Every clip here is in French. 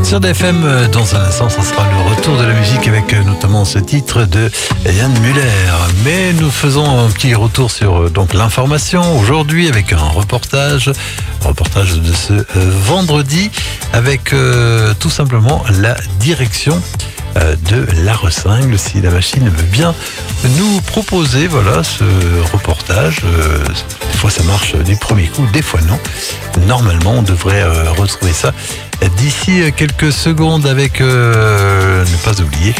Sur DFM, dans un instant, ça sera le retour de la musique avec notamment ce titre de Yann Muller. Mais nous faisons un petit retour sur donc l'information aujourd'hui avec un reportage de ce vendredi avec tout simplement la direction de l'Aressingle, si la machine veut bien nous proposer ce reportage. Des fois ça marche du premier coup, des fois non. Normalement on devrait retrouver ça d'ici quelques secondes avec ne pas oublier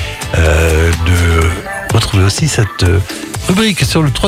de retrouver aussi cette rubrique sur le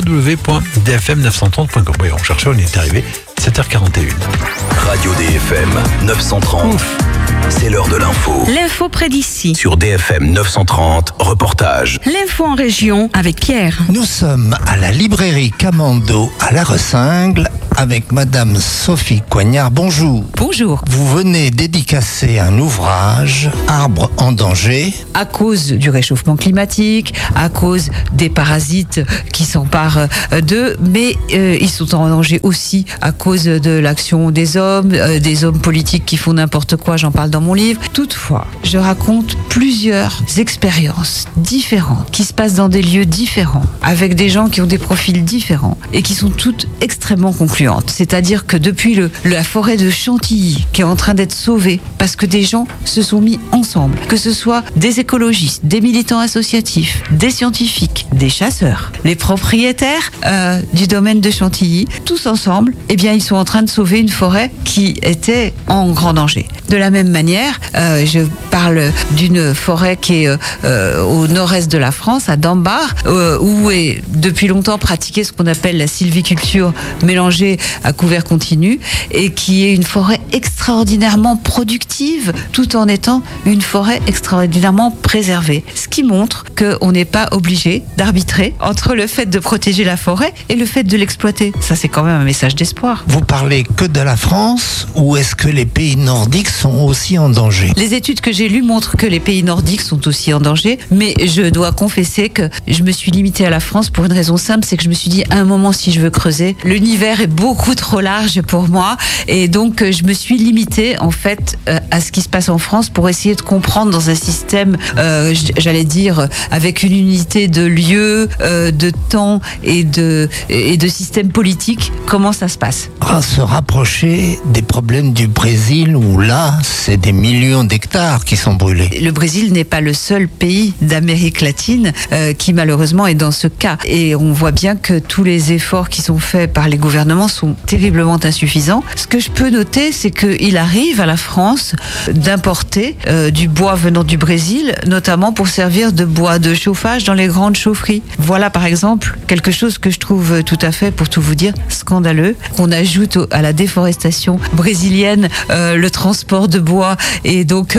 www.dfm930.com. Oui, on cherchait, on y est arrivé, 7h41. Radio DFM 930. Ouf. C'est l'heure de l'info. L'info près d'ici. Sur DFM 930, reportage. L'info en région avec Pierre. Nous sommes à la librairie Camando à l'Aressingle avec Madame Sophie Coignard. Bonjour. Bonjour. Vous venez dédicacer un ouvrage, Arbres en danger. À cause du réchauffement climatique, à cause des parasites qui s'emparent d'eux, mais ils sont en danger aussi à cause de l'action des hommes politiques qui font n'importe quoi, j'en parle dans mon livre. Toutefois, je raconte plusieurs expériences différentes qui se passent dans des lieux différents, avec des gens qui ont des profils différents et qui sont toutes extrêmement concluantes. C'est-à-dire que depuis la forêt de Chantilly qui est en train d'être sauvée parce que des gens se sont mis ensemble, que ce soit des écologistes, des militants associatifs, des scientifiques, des chasseurs, les propriétaires du domaine de Chantilly, tous ensemble, ils sont en train de sauver une forêt qui était en grand danger. De la même manière, je parle d'une forêt qui est au nord-est de la France, à Dambar, où est depuis longtemps pratiquée ce qu'on appelle la sylviculture mélangée à couvert continu, et qui est une forêt extraordinairement productive, tout en étant une forêt extraordinairement préservée. Ce qui montre qu'on n'est pas obligé d'arbitrer entre le fait de protéger la forêt et le fait de l'exploiter. Ça, c'est quand même un message d'espoir. Vous parlez que de la France ou est-ce que les pays nordiques sont aussi en danger? Les études que j'ai lues montrent que les pays nordiques sont aussi en danger, mais je dois confesser que je me suis limitée à la France pour une raison simple, c'est que je me suis dit, à un moment, si je veux creuser, l'univers est beaucoup trop large pour moi, et donc je me suis limitée en fait à ce qui se passe en France pour essayer de comprendre dans un système, j'allais dire, avec une unité de lieu, de temps et de système politique, comment ça se passe. À se rapprocher des problèmes du Brésil où là, c'est des millions d'hectares qui sont brûlés. Le Brésil n'est pas le seul pays d'Amérique latine qui malheureusement est dans ce cas. Et on voit bien que tous les efforts qui sont faits par les gouvernements sont terriblement insuffisants. Ce que je peux noter, c'est qu'il arrive à la France d'importer du bois venant du Brésil, notamment pour servir de bois de chauffage dans les grandes chaufferies. Voilà par exemple quelque chose que je trouve tout à fait, pour tout vous dire, scandaleux, qu'on ajoute à la déforestation brésilienne le transport de bois et donc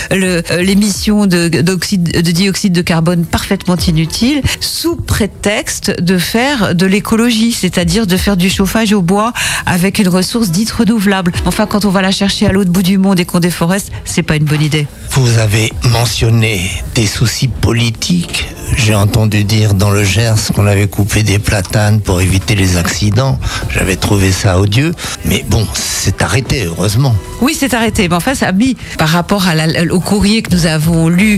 l'émission de dioxyde de carbone parfaitement inutile, sous prétexte de faire de l'écologie, c'est-à-dire de faire du chauffage au bois avec une ressource dite renouvelable. Enfin, quand on va la chercher à l'autre bout du monde et qu'on déforeste, c'est pas une bonne idée. Vous avez mentionné des soucis politiques. J'ai entendu dire dans le Gers qu'on avait coupé des platanes pour éviter les accidents. J'avais trouvé ça odieux. Mais bon, c'est arrêté, heureusement. Oui, c'est arrêté. Mais enfin, ça a mis, par rapport au courrier que nous avons lu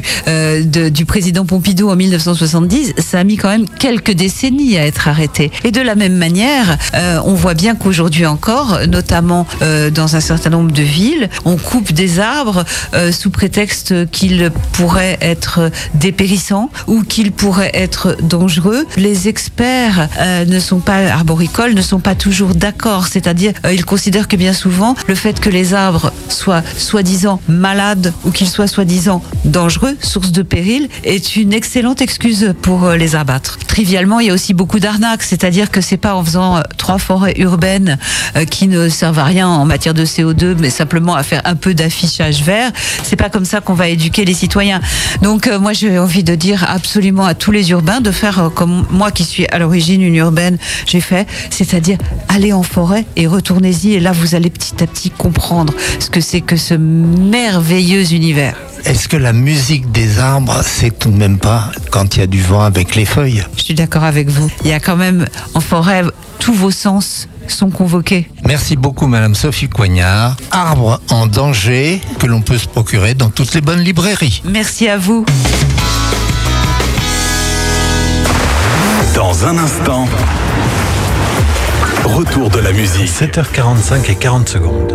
du président Pompidou en 1970, ça a mis quand même quelques décennies à être arrêté. Et de la même manière, on voit bien qu'aujourd'hui encore, notamment dans un certain nombre de villes, on coupe des arbres sous prétexte qu'ils pourraient être dépérissants ou qu'ils pourraient être dangereux. Les experts arboricoles ne sont pas toujours d'accord, c'est-à-dire ils considèrent que bien souvent le fait que les arbres soient soi-disant malades ou qu'ils soient soi-disant dangereux, source de péril, est une excellente excuse pour les abattre. Trivialement, il y a aussi beaucoup d'arnaques, c'est-à-dire que c'est pas en faisant 3 forêts urbaines qui ne servent à rien en matière de CO2, mais simplement à faire un peu d'affichage vert. C'est pas comme ça qu'on va éduquer les citoyens. Donc moi j'ai envie de dire absolument à tous les urbains de faire comme moi qui suis à l'origine une urbaine, j'ai fait, c'est-à-dire aller en forêt et retournez-y, et là vous allez petit à petit comprendre ce que c'est que ce merveilleux univers. Est-ce que la musique des arbres, c'est tout de même pas quand il y a du vent avec les feuilles? Je suis d'accord avec vous. Il y a quand même en forêt tous vos sens sont convoqués. Merci beaucoup Madame Sophie Coignard. Arbre en danger que l'on peut se procurer dans toutes les bonnes librairies. Merci à vous. Dans un instant, retour de la musique. 7h45 et 40 secondes.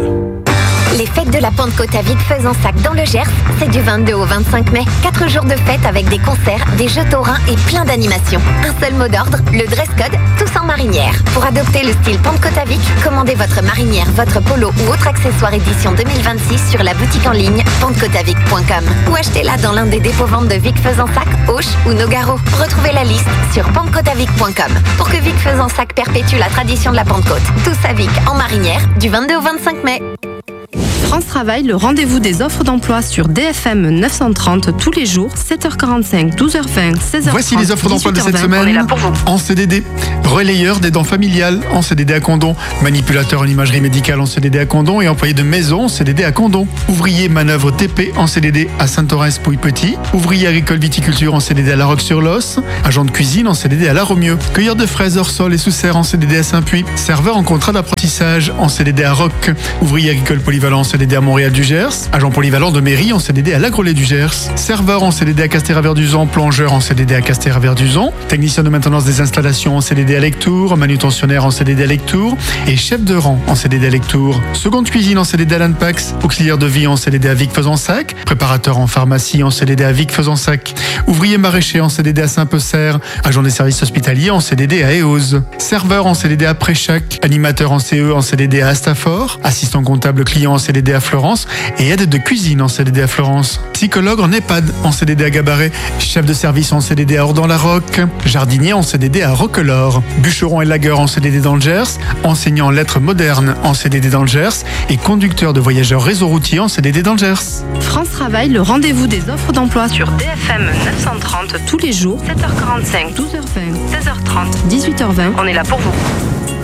Les fêtes de la Pentecôte à Vic-Fezensac dans le Gers, c'est du 22 au 25 mai. 4 jours de fête avec des concerts, des jeux taurins et plein d'animations. Un seul mot d'ordre, le dress code, tous en marinière. Pour adopter le style Pentecôte à Vic, commandez votre marinière, votre polo ou autre accessoire édition 2026 sur la boutique en ligne pentecôteavic.com ou achetez-la dans l'un des dépôts-ventes de Vic-Fezensac, Auch ou Nogaro. Retrouvez la liste sur pentecôteavic.com pour que Vic-Fezensac perpétue la tradition de la Pentecôte. Tous à Vic en marinière du 22 au 25 mai. France Travail, le rendez-vous des offres d'emploi sur DFM 930 tous les jours, 7h45, 12h20, 16h30. Voici les offres d'emploi de cette 18h20. semaine. On est là pour vous. En CDD, relayeur des dents familiales en CDD à Condom, manipulateur en imagerie médicale en CDD à Condom et employé de maison en CDD à Condom. Ouvrier manœuvre TP en CDD à Saint-Orens-Pouille-Petit. Ouvrier agricole viticulture en CDD à La Roque-sur-Losse. Agent de cuisine en CDD à La Romieux. Cueilleur de fraises hors sol et sous serre en CDD à Saint-Puy. Serveur en contrat d'apprentissage en CDD à Roque. Ouvrier agricole polyvalent en CDD à Montréal-du-Gers. Agent polyvalent de mairie en CDD à Lagrollet-du-Gers. Serveur en CDD à Castéra-Verduzan. Plongeur en CDD à Castéra-Verduzan. Technicien de maintenance des installations en CDD à Lectour. Manutentionnaire en CDD à Lectour. Et chef de rang en CDD à Lectour. Seconde cuisine en CDD à l'Anpax. Auxiliaire de vie en CDD à Vic-Fezensac. Préparateur en pharmacie en CDD à Vic-Fezensac. Ouvrier maraîcher en CDD à Saint-Peusser. Agent des services hospitaliers en CDD à Éoz. Serveur en CDD à Préchac. Animateur en CE en CDD à Astafort. Assistant comptable client en CDD à Florence et aide de cuisine en CDD à Florence. Psychologue en EHPAD en CDD à Gabaret. Chef de service en CDD à Ordan-la-Roque. Jardinier en CDD à Roquelaure. Bûcheron et lagueur en CDD dans le Gers. Enseignant en lettres modernes en CDD dans le Gers. Et conducteur de voyageurs réseau routier en CDD dans le Gers. France Travail, le rendez-vous des offres d'emploi sur DFM 930 tous les jours, 7h45, 12h20, 16h30, 18h20. On est là pour vous.